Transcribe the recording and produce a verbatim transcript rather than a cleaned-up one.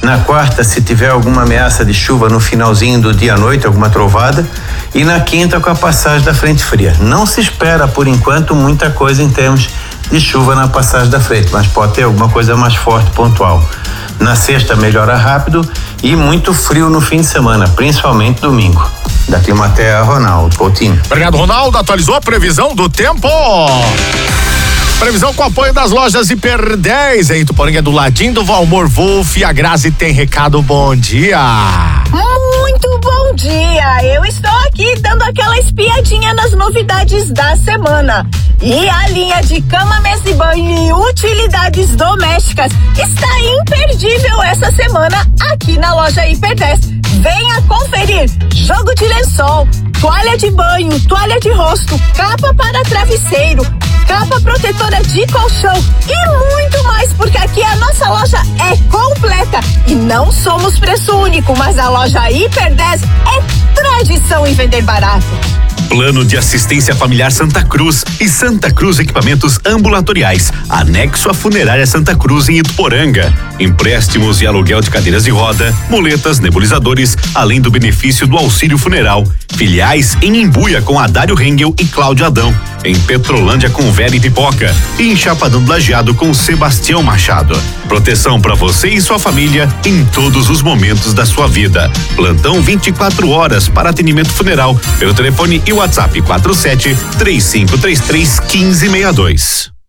Na quarta, se tiver alguma ameaça de chuva no finalzinho do dia à noite, alguma trovada. E na quinta, com a passagem da frente fria. Não se espera, por enquanto, muita coisa em termos de chuva na passagem da frente, mas pode ter alguma coisa mais forte, pontual. Na sexta, melhora rápido e muito frio no fim de semana, principalmente domingo. Da Climaterra, Ronaldo Coutinho. Obrigado, Ronaldo. Atualizou a previsão do tempo. Previsão com apoio das lojas Hiper dez em Ituporanga, do ladinho do Valmor Wolf. A Grazi tem recado. Bom dia. Muito bom dia. Eu estou aqui dando aquela espiadinha nas novidades da semana. E a linha de cama, mesa e banho e utilidades domésticas está imperdível essa semana aqui na loja Hiper dez. Venha conferir. Jogo de lençol, toalha de banho, toalha de rosto, capa para travesseiro, capa protetora de colchão e muito mais, porque aqui a nossa loja é completa e não somos preço único, mas a loja Hiper dez é tradição em vender barato. Plano de Assistência Familiar Santa Cruz e Santa Cruz Equipamentos Ambulatoriais, anexo à Funerária Santa Cruz em Ituporanga. Empréstimos e aluguel de cadeiras de roda, muletas, nebulizadores, além do benefício do auxílio funeral. Filiais em Imbuia com Adário Rengel e Cláudio Adão. Em Petrolândia com Vera e Pipoca. E em Chapadão do Lajeado com Sebastião Machado. Proteção para você e sua família em todos os momentos da sua vida. Plantão vinte e quatro horas para atendimento funeral pelo telefone e WhatsApp quatro sete três cinco três três um cinco seis dois.